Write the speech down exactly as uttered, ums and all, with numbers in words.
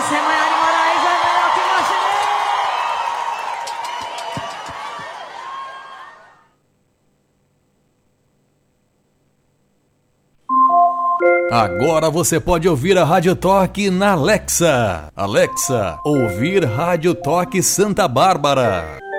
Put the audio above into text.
Isso é Maiara Moraes, é melhor que você. Agora você pode ouvir a Rádio Toque na Alexa. Alexa, ouvir Rádio Toque Santa Bárbara.